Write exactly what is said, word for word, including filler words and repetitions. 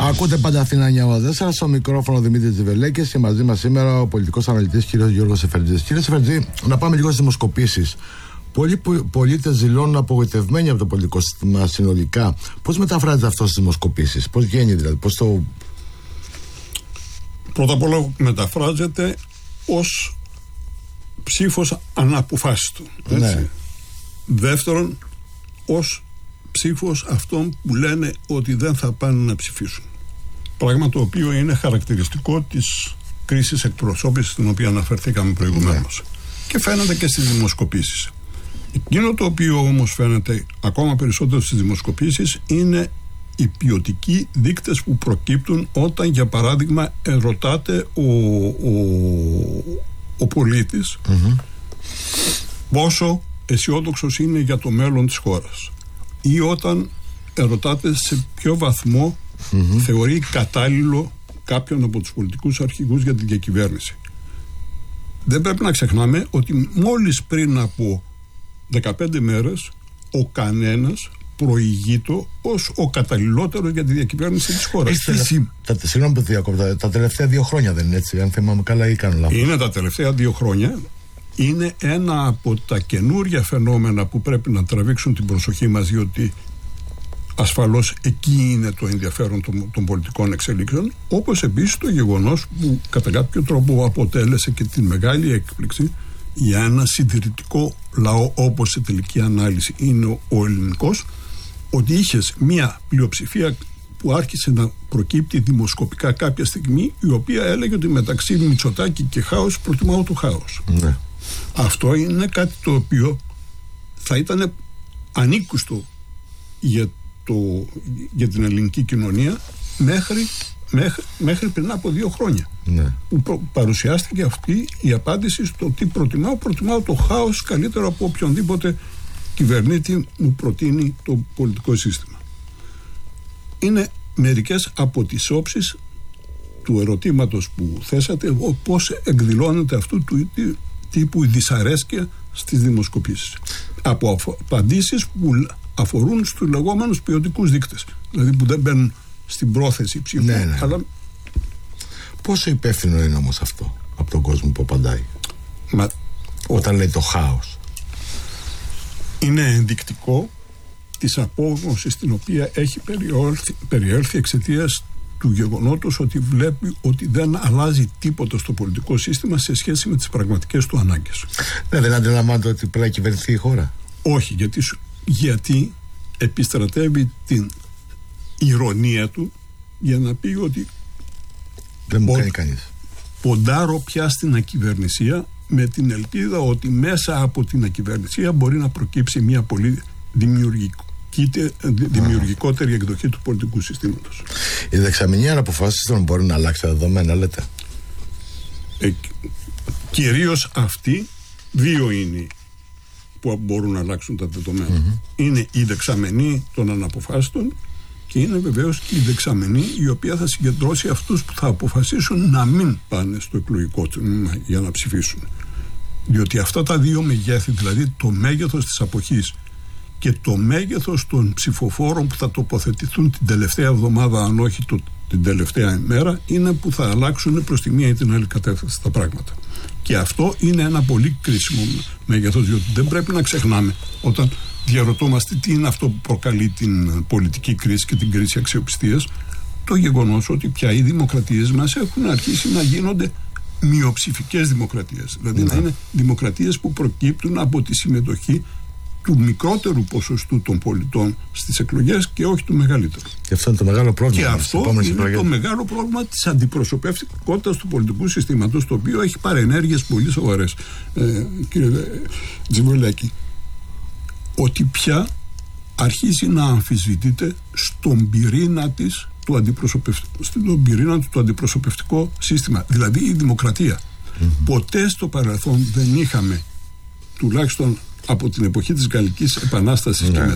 Ακούτε πάντα Αθήνα εννιά τέσσερα, στο μικρόφωνο Δημήτρης Τζιβελέκης και μαζί μας σήμερα ο πολιτικός αναλυτής κ. Γιώργος Σεφερτζής. Κύριε Σεφερτζή, να πάμε λίγο στις δημοσκοπήσεις. Πολλοί πολίτες δηλώνουν απογοητευμένοι από το πολιτικό σύστημα συνολικά. Πώς μεταφράζεται αυτό στις δημοσκοπήσεις, πώς βγαίνει δηλαδή, πώς το. Πρώτα απ' όλα μεταφράζεται ως ψήφος αναποφάσιστο. Ναι. Δεύτερον, ως ψήφος αυτών που λένε ότι δεν θα πάνε να ψηφίσουν. Πράγμα το οποίο είναι χαρακτηριστικό της κρίσης εκπροσώπησης στην οποία αναφερθήκαμε προηγουμένως. Ναι. Και φαίνεται και στις δημοσκοπήσεις. Εκείνο το οποίο όμως φαίνεται ακόμα περισσότερο στις δημοσκοπήσεις είναι οι ποιοτικοί δείκτες που προκύπτουν όταν, για παράδειγμα, ερωτάται ο, ο, ο πολίτης mm-hmm. πόσο αισιόδοξος είναι για το μέλλον της χώρας, ή όταν ερωτάται σε ποιο βαθμό mm-hmm. θεωρεί κατάλληλο κάποιον από τους πολιτικούς αρχηγούς για την διακυβέρνηση. Δεν πρέπει να ξεχνάμε ότι μόλις πριν από δεκαπέντε μέρες ο κανένας προηγείτο ως ο καταλληλότερος για τη διακυβέρνηση της χώρας. Τα, συγγνώμη που διακόπτω, τα τελευταία δύο χρόνια δεν είναι έτσι, αν θυμάμαι καλά ή κάνω λάθος? Είναι τα τελευταία δύο χρόνια. Είναι ένα από τα καινούρια φαινόμενα που πρέπει να τραβήξουν την προσοχή μας, διότι ασφαλώς εκεί είναι το ενδιαφέρον των, των πολιτικών εξελίξεων, όπως επίσης το γεγονός που κατά κάποιο τρόπο αποτέλεσε και την μεγάλη έκπληξη για ένα συντηρητικό λαό όπως σε τελική ανάλυση είναι ο ελληνικός, ότι είχες μία πλειοψηφία που άρχισε να προκύπτει δημοσκοπικά κάποια στιγμή, η οποία έλεγε ότι μεταξύ Μητσοτάκη και χάος προτιμάω το χάος. Ναι. Αυτό είναι κάτι το οποίο θα ήταν ανήκουστο για, το, για την ελληνική κοινωνία μέχρι, μέχρι, μέχρι πριν από δύο χρόνια. Ναι. Που προ, παρουσιάστηκε αυτή η απάντηση στο τι προτιμάω. Προτιμάω το χάος καλύτερο από οποιονδήποτε κυβερνήτη μου προτείνει το πολιτικό σύστημα. Είναι μερικές από τις όψεις του ερωτήματος που θέσατε, πώς εκδηλώνεται αυτού του τύπου η δυσαρέσκεια στις δημοσκοπήσεις. Από απαντήσεις που αφορούν στους λεγόμενους ποιοτικούς δείκτες, δηλαδή που δεν μπαίνουν στην πρόθεση ψήφου. Ναι, ναι. Αλλά... πόσο υπεύθυνο είναι όμως αυτό από τον κόσμο που απαντάει? Μα... όταν λέει το χάος? Είναι ενδεικτικό της απόγνωσης την οποία έχει περιέλθει, περιέλθει εξαιτίας του γεγονότος ότι βλέπει ότι δεν αλλάζει τίποτα στο πολιτικό σύστημα σε σχέση με τις πραγματικές του ανάγκες. Ναι, δεν αντιλαμβάνεται ότι πρέπει να κυβερνηθεί η χώρα? Όχι, γιατί, γιατί επιστρατεύει την ηρωνία του για να πει ότι δεν μου κάνει κανείς. Ποντάρω πια στην ακυβερνησία, με την ελπίδα ότι μέσα από την ακυβερνησία μπορεί να προκύψει μια πολύ δημιουργικότερη ah. εκδοχή του πολιτικού συστήματος. Η δεξαμενή αναποφάσιστον μπορεί να αλλάξει τα δεδομένα, λέτε? Ε, κυρίως αυτοί δύο είναι που μπορούν να αλλάξουν τα δεδομένα. Mm-hmm. Είναι η δεξαμενή των αναποφάσιστων και είναι βεβαίως και η δεξαμενή η οποία θα συγκεντρώσει αυτούς που θα αποφασίσουν να μην πάνε στο εκλογικό τμήμα για να ψηφίσουν. Διότι αυτά τα δύο μεγέθη, δηλαδή το μέγεθος της αποχής και το μέγεθος των ψηφοφόρων που θα τοποθετηθούν την τελευταία εβδομάδα, αν όχι το, την τελευταία ημέρα, είναι που θα αλλάξουν προς τη μία ή την άλλη κατεύθυνση τα πράγματα. Και αυτό είναι ένα πολύ κρίσιμο μέγεθος, διότι δεν πρέπει να ξεχνάμε όταν διαρωτόμαστε τι είναι αυτό που προκαλεί την πολιτική κρίση και την κρίση αξιοπιστίας, το γεγονός ότι πια οι δημοκρατίες μας έχουν αρχίσει να γίνονται μειοψηφικές δημοκρατίες. Δηλαδή mm. να είναι δημοκρατίες που προκύπτουν από τη συμμετοχή του μικρότερου ποσοστού των πολιτών στις εκλογές και όχι του μεγαλύτερου. Και αυτό είναι το μεγάλο πρόβλημα. Και αυτό είναι εκλογές. Το μεγάλο πρόβλημα της αντιπροσωπευτικότητας του πολιτικού συστήματος, το οποίο έχει παρενέργειες πολύ σοβαρές. Ε, κύριε Τζιβελέκη, ότι πια αρχίζει να αμφισβητείται στον πυρήνα της του αντιπροσωπευτικού, στον πυρήνα του το αντιπροσωπευτικό σύστημα, δηλαδή η δημοκρατία. Mm-hmm. Ποτέ στο παρελθόν δεν είχαμε, τουλάχιστον από την εποχή της Γαλλικής Επανάστασης mm-hmm. και